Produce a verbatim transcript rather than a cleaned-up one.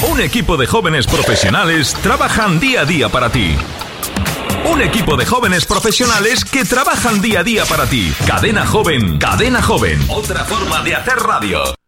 Un equipo de jóvenes profesionales trabajan día a día para ti. Un equipo de jóvenes profesionales que trabajan día a día para ti. Cadena Joven, Cadena Joven. Otra forma de hacer radio.